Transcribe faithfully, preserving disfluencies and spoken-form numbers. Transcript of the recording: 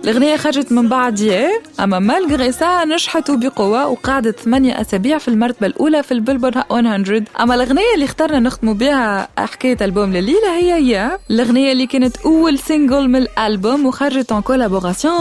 الأغنية خرجت من بعد يا أما مالغري سا نجحت بقوة وقعدت ثمانية أسابيع في المرتبة الأولى في البيلبورد مية. أما الأغنية اللي اخترنا نختموا بها حكاية ألبوم لليلة هي يا الأغنية اللي كانت أول سينجل من الألبوم وخرجت en collaboration